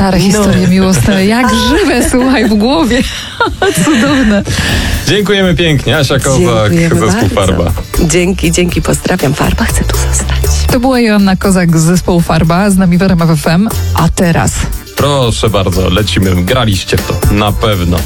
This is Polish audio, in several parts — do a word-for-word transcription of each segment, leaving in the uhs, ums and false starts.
Stare historie no. miłosne, jak żywe, słuchaj, w głowie. Cudowne. Dziękujemy pięknie. Asia Kozak, zespół Farba. Dzięki, dzięki, pozdrawiam. Farba chce tu zostać. To była Joanna Kozak z zespołu Farba, z nami w R M F F M. A teraz? Proszę bardzo, lecimy. Graliście w to, na pewno.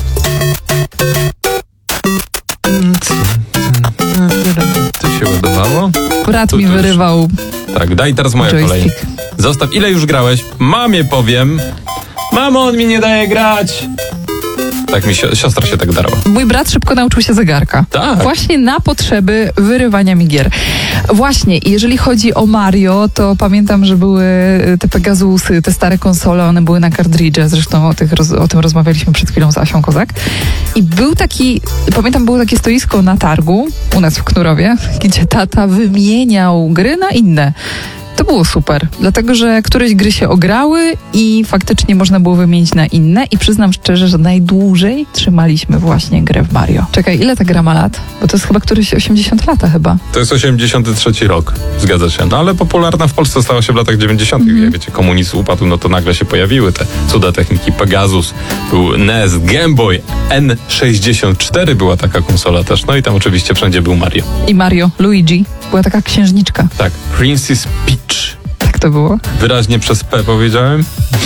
To się ładowało? Brat tu, mi tu wyrywał. Tak, daj teraz moja joystick. kolej. Zostaw, ile już grałeś? Mamie powiem. Mamo, on mi nie daje grać. Tak mi si- siostra się tak darła. Mój brat szybko nauczył się zegarka. Tak. Właśnie na potrzeby wyrywania mi gier. Właśnie, jeżeli chodzi o Mario, to pamiętam, że były te Pegasusy, te stare konsole, one były na kartridże, zresztą o, tych roz- o tym rozmawialiśmy przed chwilą z Asią Kozak. I był taki, pamiętam, było takie stoisko na targu u nas w Knurowie, gdzie tata wymieniał gry na inne. To było super, dlatego że któreś gry się ograły i faktycznie można było wymienić na inne i przyznam szczerze, że najdłużej trzymaliśmy właśnie grę w Mario. Czekaj, ile ta gra ma lat? Bo to jest chyba któryś osiemdziesiąt lata chyba. To jest osiemdziesiąty trzeci rok, zgadza się. No ale popularna w Polsce stała się w latach dziewięćdziesiątych. Mm. Jak wiecie, komunizm upadł, no to nagle się pojawiły te cuda techniki. Pegasus, był N E S, Game Boy, N sześćdziesiąt cztery była taka konsola też. No i tam oczywiście wszędzie był Mario. I Mario, Luigi. Była taka księżniczka. Tak, Princess Peach. Tak to było? Wyraźnie przez P powiedziałem?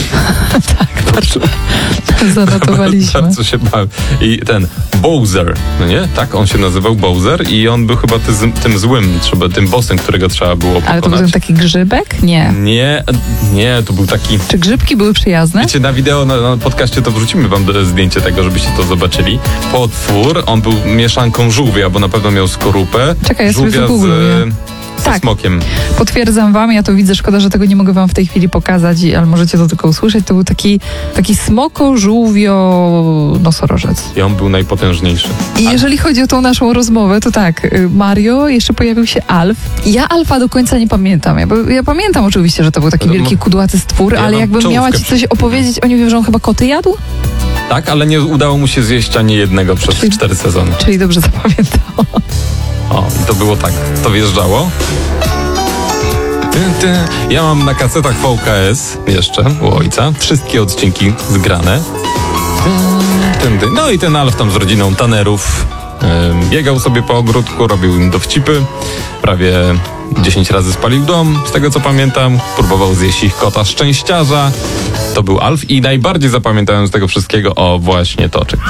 Tak, bardzo. Zanotowaliśmy. Bardzo się bałem. I ten Bowser, no nie? Tak, on się nazywał Bowser i on był chyba ty, tym złym, trzeba, tym bossem, którego trzeba było pokonać. Ale to był ten taki grzybek? Nie. Nie, nie, to był taki... Czy grzybki były przyjazne? Wiecie, na wideo, na, na podcaście to wrzucimy wam zdjęcie tego, żebyście to zobaczyli. Potwór, on był mieszanką żółwia, bo na pewno miał skorupę. Czekaj, ja sobie żółwia zagoogluję. z Tak. smokiem. Potwierdzam wam, ja to widzę, szkoda, że tego nie mogę wam w tej chwili pokazać, ale możecie to tylko usłyszeć. To był taki, taki smoko, żółwio, nosorożec. I on był najpotężniejszy. I A... jeżeli chodzi o tą naszą rozmowę, to tak, Mario, jeszcze pojawił się Alf. Ja Alfa do końca nie pamiętam. Ja, bo ja pamiętam oczywiście, że to był taki No, wielki, kudłaty stwór, ja ale jakbym miała ci coś opowiedzieć o nim, wiem, że on chyba koty jadł? Tak, ale nie udało mu się zjeść ani jednego przez czyli, cztery sezony. Czyli dobrze zapamiętałam. O, i to było tak, to wjeżdżało. Ja mam na kasetach V K S jeszcze u ojca, wszystkie odcinki zgrane. No i ten Alf tam z rodziną Tannerów biegał sobie po ogródku, robił im dowcipy, prawie dziesięć razy spalił dom, z tego co pamiętam, próbował zjeść ich kota szczęściarza. To był Alf i najbardziej zapamiętałem z tego wszystkiego o właśnie to, czy...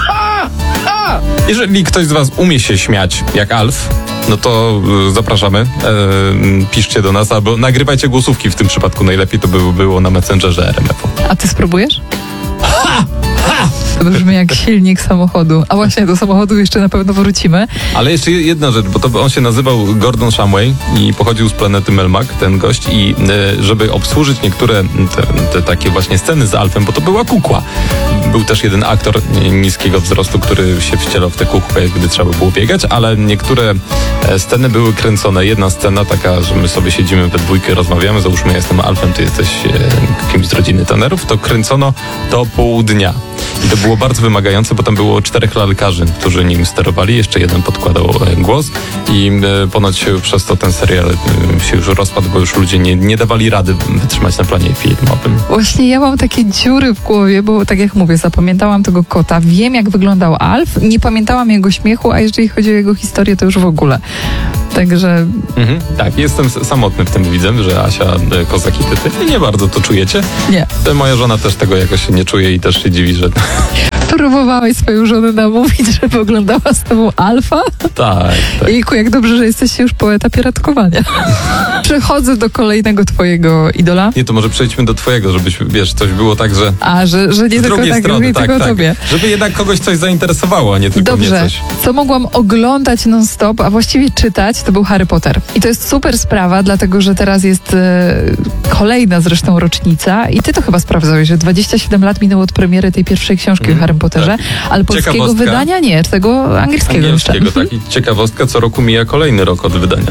Jeżeli ktoś z was umie się śmiać jak Alf, no to y, zapraszamy, e, piszcie do nas, albo nagrywajcie głosówki w tym przypadku, najlepiej to by było na Messengerze R M F-u. A ty spróbujesz? Ha! Ha! To brzmi jak silnik samochodu. A właśnie do samochodu jeszcze na pewno wrócimy. Ale jeszcze jedna rzecz, bo to on się nazywał Gordon Shumway i pochodził z planety Melmac, ten gość, i y, żeby obsłużyć niektóre te, te takie właśnie sceny z Alfem, bo to była kukła. Był też jeden aktor niskiego wzrostu, który się wcielał w tę kukłę, gdy trzeba było biegać, ale niektóre sceny były kręcone. Jedna scena taka, że my sobie siedzimy we dwójkę, rozmawiamy, załóżmy ja jestem Alfem, ty jesteś e, kimś z rodziny Tannerów, to kręcono do pół dnia. I to było bardzo wymagające, bo tam było czterech lalkarzy, którzy nim sterowali, jeszcze jeden podkładał e, głos i e, ponoć się przez to ten serial e, się już rozpadł, bo już ludzie nie, nie dawali rady wytrzymać na planie filmowym. Właśnie ja mam takie dziury w głowie, bo tak jak mówię, zapamiętałam tego kota, wiem jak wyglądał Alf, nie pamiętałam jego śmiechu, a jeżeli chodzi o jego historię, to już w ogóle. Także... Mhm, tak, jestem samotny w tym, widzę, że Asia Kozak i ty, nie bardzo to czujecie. Nie. Moja żona też tego jakoś nie czuje i też się dziwi, że... Próbowałeś swoją żonę namówić, żeby oglądała z tobą Alfa? Tak, tak. Jejku, jak dobrze, że jesteście już po etapie ratkowania. Przechodzę do kolejnego twojego idola. Nie, to może przejdźmy do twojego, żebyś, wiesz, coś było tak, że... A, że, że nie z tylko tak, strony, nie tak, tylko tak. tobie. Żeby jednak kogoś coś zainteresowało, a nie tylko Dobrze. mnie coś. Co mogłam oglądać non-stop, a właściwie czytać, to był Harry Potter. I to jest super sprawa, dlatego że teraz jest e, kolejna zresztą rocznica i ty to chyba sprawdzałeś, że dwadzieścia siedem lat minęło od premiery tej pierwszej książki mm, o Harry Potterze, tak. Ale polskiego wydania nie, tego angielskiego. Angielskiego, tak. I ciekawostka, co roku mija kolejny rok od wydania.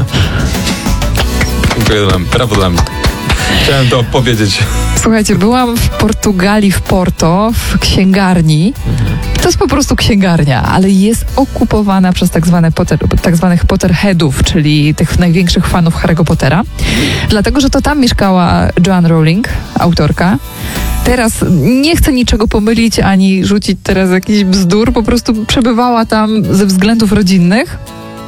Dziękuję wam, brawo dla mnie. Chciałem to powiedzieć. Słuchajcie, byłam w Portugalii, w Porto, w księgarni. Mhm. To jest po prostu księgarnia, ale jest okupowana przez tak, zwane Potter, tak zwanych Potterheadów, czyli tych największych fanów Harry'ego Pottera. Dlatego, że to tam mieszkała Joanne Rowling, autorka. Teraz nie chcę niczego pomylić, ani rzucić teraz jakiś bzdur, po prostu przebywała tam ze względów rodzinnych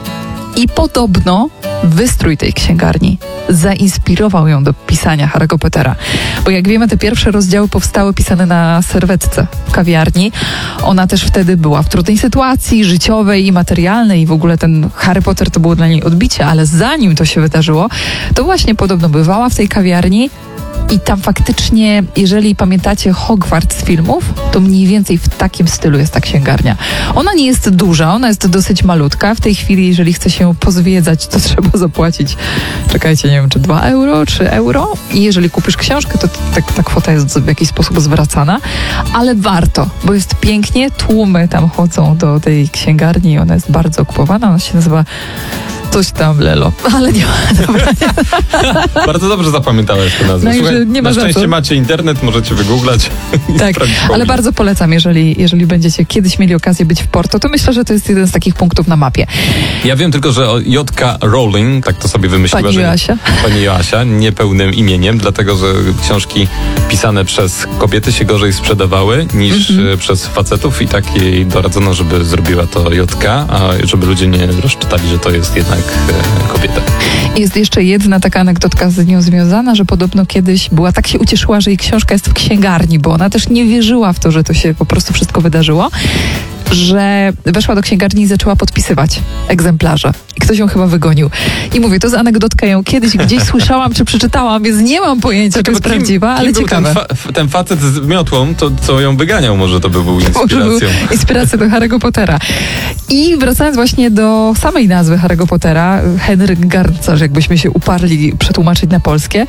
i podobno wystrój tej księgarni zainspirował ją do pisania Harry'ego Pottera. Bo jak wiemy, te pierwsze rozdziały powstały pisane na serwetce w kawiarni. Ona też wtedy była w trudnej sytuacji życiowej i materialnej i w ogóle ten Harry Potter to było dla niej odbicie, ale zanim to się wydarzyło, to właśnie podobno bywała w tej kawiarni. I tam faktycznie, jeżeli pamiętacie Hogwarts z filmów, to mniej więcej w takim stylu jest ta księgarnia. Ona nie jest duża, ona jest dosyć malutka. W tej chwili, jeżeli chce się pozwiedzać, to trzeba zapłacić, czekajcie, nie wiem, czy dwa euro, trzy euro. I jeżeli kupisz książkę, to ta, ta kwota jest w jakiś sposób zwracana. Ale warto, bo jest pięknie, tłumy tam chodzą do tej księgarni i ona jest bardzo okupowana. Ona się nazywa coś tam Lelo, ale nie ma, dobra. Nie. Bardzo dobrze zapamiętałeś tę nazwę. No i Słuchaj, że nie ma na za szczęście co. macie internet, możecie wygooglać. i Tak, sprawdzić ale pomysł. bardzo polecam, jeżeli, jeżeli będziecie kiedyś mieli okazję być w Porto, to myślę, że to jest jeden z takich punktów na mapie. Ja wiem tylko, że J K. Rowling, tak to sobie wymyśliła, Pani że Joasia. Pani Joasia, niepełnym imieniem, dlatego że książki pisane przez kobiety się gorzej sprzedawały niż Mhm. e, przez facetów i tak jej doradzono, żeby zrobiła to J K, a żeby ludzie nie rozczytali, że to jest jednak e, kobieta. Jest jeszcze jedna taka anegdotka z nią związana, że podobno kiedyś była tak się ucieszyła, że jej książka jest w księgarni, bo ona też nie wierzyła w to, że to się po prostu wszystko wydarzyło, że weszła do księgarni i zaczęła podpisywać egzemplarze. I ktoś ją chyba wygonił. I mówię, to z anegdotkę ją kiedyś gdzieś słyszałam, czy przeczytałam, więc nie mam pojęcia, czy jest Bo kim- prawdziwa, ale kim był ciekawe. Ten, fa- f- ten facet z miotłą, to co ją wyganiał, może to by był Może był inspiracją. inspiracja do Harry'ego Pottera. I wracając właśnie do samej nazwy Harry'ego Pottera, Henryk Garncarz, jakbyśmy się uparli przetłumaczyć na polskie,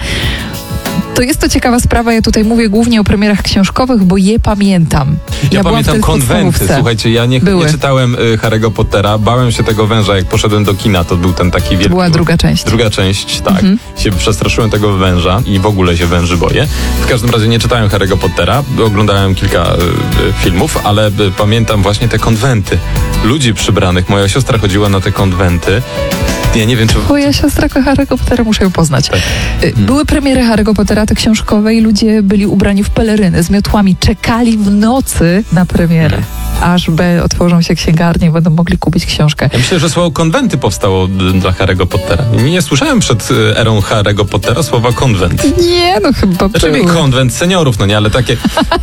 to jest to ciekawa sprawa. Ja tutaj mówię głównie o premierach książkowych, bo je pamiętam. Ja, byłam pamiętam wtedy w konwenty. podstawówce. Słuchajcie, ja nie, Były. nie czytałem y, Harry'ego Pottera, bałem się tego węża, jak poszedłem do kina, to był ten taki wielki... To była druga część. Druga część, tak. Mhm. Się przestraszyłem tego węża i w ogóle się węży boję. W każdym razie nie czytałem Harry'ego Pottera, oglądałem kilka y, y, filmów, ale y, pamiętam właśnie te konwenty. Ludzi przybranych. Moja siostra chodziła na te konwenty. Ja nie wiem, czy... Moja siostra Harry'ego Pottera, muszę ją poznać. Tak. Y, Były premiery Harry'ego Pottera, te książkowe, i ludzie byli ubrani w peleryny z miotłami. Czekali w nocy na premierę, aż B otworzą się księgarnie i będą mogli kupić książkę. Ja myślę, że słowo konwenty powstało y, dla Harry'ego Pottera. Nie, nie słyszałem przed y, erą Harry'ego Pottera słowa konwent. Nie, no chyba Znaczy były. konwent seniorów, no nie, ale takie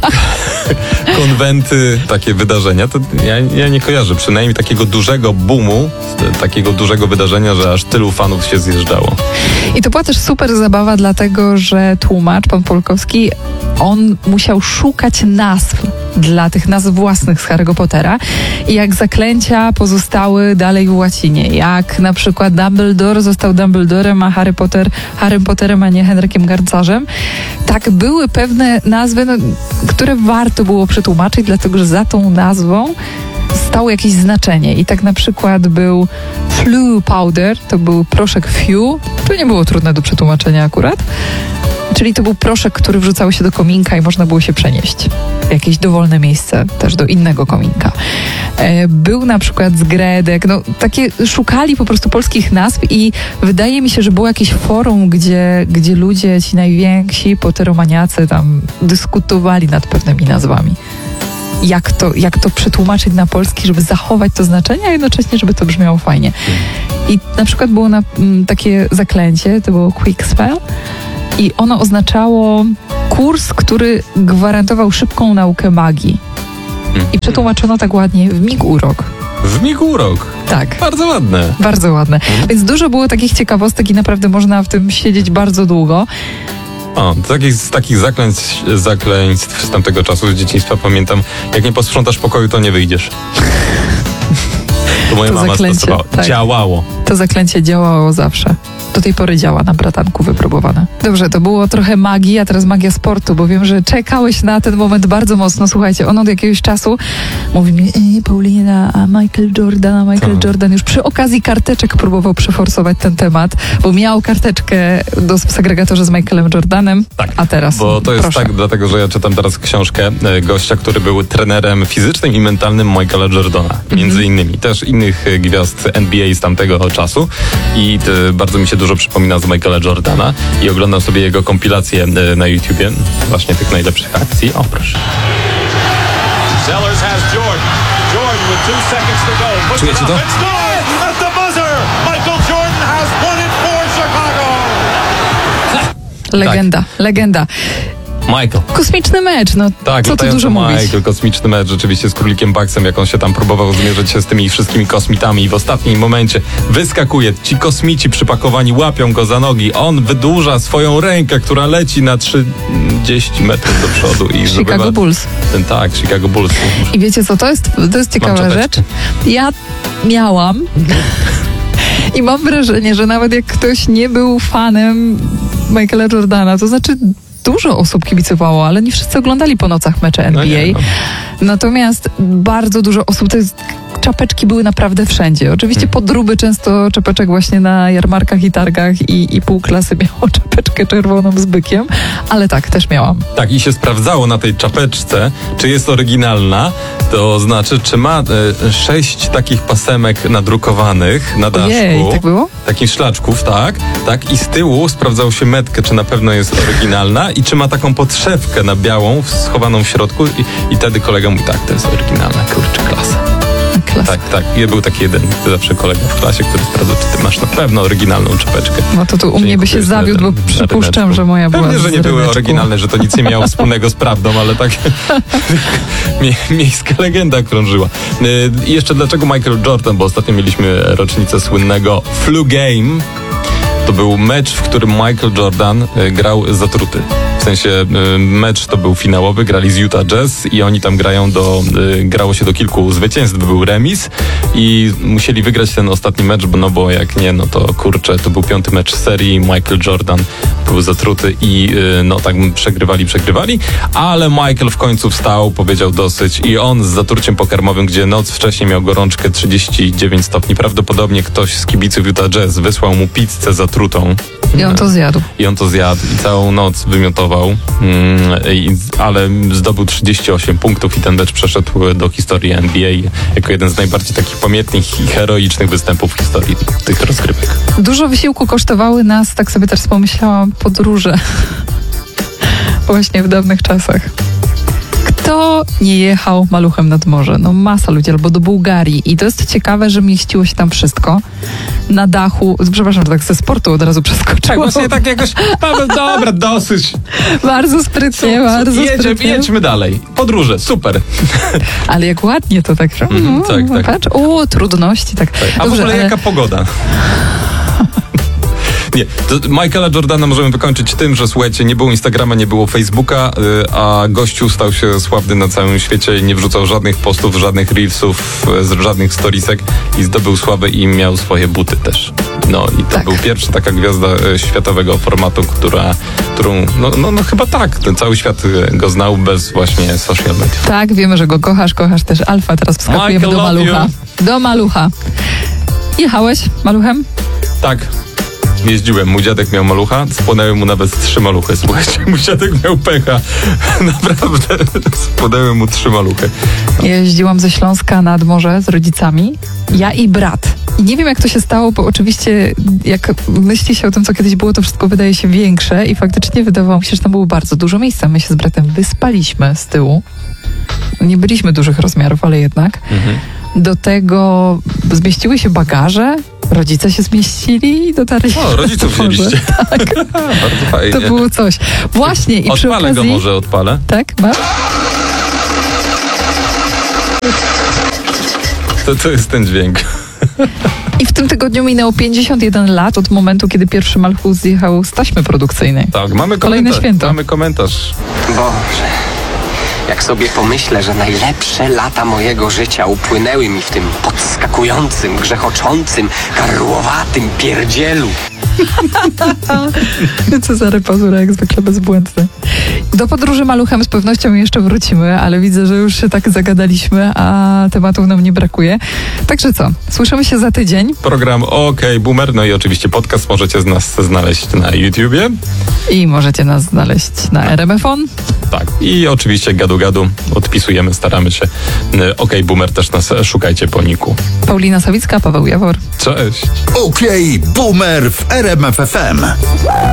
konwenty, takie wydarzenia, to ja, ja nie kojarzę przynajmniej takiego dużego boomu, t- takiego dużego wydarzenia, że aż tylu fanów się zjeżdżało. I to była też super zabawa, dlatego że tłumacz, pan Polkowski, on musiał szukać nazw dla tych nazw własnych z Harry'ego Pottera i jak zaklęcia pozostały dalej w łacinie. Jak na przykład Dumbledore został Dumbledorem, a Harry Potter Harrym Potterem, a nie Henrykiem Garncarzem. Tak były pewne nazwy, no, które warto było przetłumaczyć, dlatego że za tą nazwą stało jakieś znaczenie. I tak na przykład był Floo Powder, to był proszek Few. To nie było trudne do przetłumaczenia akurat. Czyli to był proszek, który wrzucało się do kominka i można było się przenieść w jakieś dowolne miejsce, też do innego kominka. E, był na przykład zgredek, no takie szukali po prostu polskich nazw i wydaje mi się, że było jakieś forum, gdzie, gdzie ludzie, ci najwięksi potteromaniacy tam dyskutowali nad pewnymi nazwami. Jak to, jak to przetłumaczyć na polski, żeby zachować to znaczenie, a jednocześnie, żeby to brzmiało fajnie. I na przykład było na, m, takie zaklęcie, to było Quick Spell, i ono oznaczało kurs, który gwarantował szybką naukę magii. I przetłumaczono tak ładnie w mig urok. W migu urok. Tak. Bardzo ładne. Bardzo ładne. Więc dużo było takich ciekawostek i naprawdę można w tym siedzieć bardzo długo. O, to takich, z takich zaklęć, zakleństw z tamtego czasu, z dzieciństwa pamiętam, jak nie posprzątasz pokoju, to nie wyjdziesz. To moja To mama zaklęcie, stosowała. tak. Działało. To zaklęcie działało zawsze. do tej pory działa na bratanku, wypróbowane. Dobrze, to było trochę magii, a teraz magia sportu, bo wiem, że czekałeś na ten moment bardzo mocno. Słuchajcie, on od jakiegoś czasu mówi mi, ej, Paulina, a Michael Jordan, a Michael Co? Jordan już przy okazji karteczek próbował przeforsować ten temat, bo miał karteczkę do, w segregatorze z Michaelem Jordanem, Tak, a teraz bo to jest proszę. tak, dlatego że ja czytam teraz książkę e, gościa, który był trenerem fizycznym i mentalnym Michaela Jordana. Między innymi też innych e, gwiazd N B A z tamtego czasu i e, bardzo mi się dużo przypomina z Michaela Jordana i oglądam sobie jego kompilacje e, na YouTubie, właśnie tych najlepszych akcji. O, proszę. Sellers has Jordan. Jordan with two seconds to go. Puts Czujecie it to? up. It's good at the buzzer. Michael Jordan has won it for Chicago. Legenda, legenda. Michael. Kosmiczny mecz, no Tak, co tu latający dużo mówić. Michael, kosmiczny mecz rzeczywiście z Królikiem Bucksem, jak on się tam próbował zmierzyć się z tymi wszystkimi kosmitami i w ostatnim momencie wyskakuje, ci kosmici przypakowani łapią go za nogi, on wydłuża swoją rękę, która leci na trzydzieści metrów do przodu i Chicago zdobywa Bulls. ten, tak, Chicago Bulls. I wiecie co, to jest, to jest ciekawa czapeczkę. rzecz. Ja miałam i mam wrażenie, że nawet jak ktoś nie był fanem Michaela Jordana, to znaczy dużo osób kibicowało, ale nie wszyscy oglądali po nocach mecze N B A. No nie, no. Natomiast bardzo dużo osób, to jest, czapeczki były naprawdę wszędzie. Oczywiście Hmm. podróby często czapeczek właśnie na jarmarkach i targach i, i pół klasy miało czapeczkę czerwoną z bykiem, ale tak, też miałam. Tak, i się sprawdzało na tej czapeczce, czy jest oryginalna, to znaczy, czy ma e, sześć takich pasemek nadrukowanych na daszku. Ojej, tak było? Takich szlaczków, tak, tak. I z tyłu sprawdzało się metkę, czy na pewno jest oryginalna i czy ma taką podszewkę na białą, schowaną w środku i, i wtedy kolega mówi, tak, to jest oryginalna, kurczę, klasa. Klasa. Tak, tak. I był taki jeden zawsze kolega w klasie, który sprawdzał, czy ty masz na pewno oryginalną czapeczkę. No to tu u Czy mnie nie by się kupiłeś na zawiódł, bo ryneczku? przypuszczam, że moja była Pewnie, że nie z były ryneczku. oryginalne, że to nic nie miało wspólnego z prawdą, ale tak mie- miejska legenda krążyła. Y, I jeszcze dlaczego Michael Jordan, bo ostatnio mieliśmy rocznicę słynnego Flu Game. To był mecz, w którym Michael Jordan y, grał zatruty. W sensie y, mecz to był finałowy, grali z Utah Jazz i oni tam grają do, y, grało się do kilku zwycięstw, był remis i musieli wygrać ten ostatni mecz, bo no bo jak nie, no to kurczę, to był piąty mecz serii, Michael Jordan był zatruty i y, no tak przegrywali, przegrywali, ale Michael w końcu wstał, powiedział dosyć i on z zatruciem pokarmowym, gdzie noc wcześniej miał gorączkę trzydzieści dziewięć stopni, prawdopodobnie ktoś z kibiców Utah Jazz wysłał mu pizzę zatrutą. I on to zjadł. I on to zjadł i całą noc wymiotował, mm, i, ale zdobył trzydzieści osiem punktów i ten mecz przeszedł do historii N B A jako jeden z najbardziej takich pamiętnych i heroicznych występów w historii tych rozgrywek. Dużo wysiłku kosztowały nas, tak sobie teraz pomyślałam, podróże. Właśnie w dawnych czasach. Kto nie jechał maluchem nad morze? No masa ludzi, albo do Bułgarii. I to jest ciekawe, że mieściło się tam wszystko. Na dachu, przepraszam, że tak ze sportu od razu przeskoczyłam. tak jakoś, Paweł, dobra, dosyć. Bardzo sprytnie, bardzo Jedzie, sprytnie. jedźmy dalej. Podróże, super. Ale jak ładnie to tak. Mhm, tak, tak. Patrz, o, trudności, tak. A Dobrze, w ogóle ale- jaka pogoda? Nie, to Michaela Jordana możemy wykończyć tym, że słuchajcie, nie było Instagrama, nie było Facebooka, y, a gościu stał się sławny na całym świecie i nie wrzucał żadnych postów, żadnych reelsów, y, żadnych storiesek i zdobył sławę i miał swoje buty też. No i to Tak. był pierwsza taka gwiazda y, światowego formatu, która, którą, no, no, no chyba tak, ten cały świat y, go znał bez właśnie social media. Tak, wiemy, że go kochasz, kochasz też Alfa. Teraz wskakujemy Michael, do love malucha. Do malucha. Jechałeś maluchem? Tak. Jeździłem, mój dziadek miał malucha, spłonęły mu nawet trzy maluchy, słuchajcie, mój dziadek miał pecha, naprawdę, spłonęły mu trzy maluchy. Ja jeździłam ze Śląska nad morze z rodzicami, ja i brat. I nie wiem, jak to się stało, bo oczywiście jak myśli się o tym, co kiedyś było, to wszystko wydaje się większe i faktycznie wydawało mi się, że tam było bardzo dużo miejsca. My się z bratem wyspaliśmy z tyłu. Nie byliśmy dużych rozmiarów, ale jednak. Mhm. Do tego zmieściły się bagaże, rodzice się zmieścili i dotarliśmy. O, rodziców na morze. wzięliście. Bardzo fajnie. To było coś. Właśnie i przy Odpalę okazji... go może, odpalę. Tak, ma? To, to jest ten dźwięk. I w tym tygodniu minęło pięćdziesiąt jeden lat od momentu, kiedy pierwszy Malchus zjechał z taśmy produkcyjnej. Tak, mamy Kolejne komentarz. święto. Mamy komentarz. Boże, jak sobie pomyślę, że najlepsze lata mojego życia upłynęły mi w tym podskakującym, grzechoczącym, karłowatym pierdzielu. Cezary Pazura jak zwykle bezbłędny. Do podróży maluchem z pewnością jeszcze wrócimy, ale widzę, że już się tak zagadaliśmy, a tematów nam nie brakuje. Także co? Słyszymy się za tydzień. Program OK Boomer, no i oczywiście podcast możecie z nas znaleźć na YouTubie. I możecie nas znaleźć na R M F on. Tak. I oczywiście gadu gadu odpisujemy, staramy się. OK Boomer też nas szukajcie po niku. Paulina Sawicka, Paweł Jawor. Cześć. OK Boomer w R M F F M.